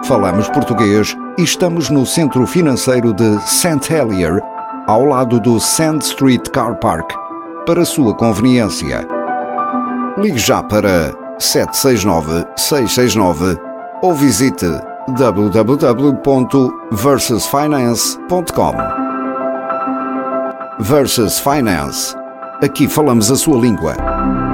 falamos português e estamos no centro financeiro de St. Helier, ao lado do Sand Street Car Park, para sua conveniência. Ligue já para 769-669 ou visite www.versusfinance.com. Versus Finance. Aqui falamos a sua língua.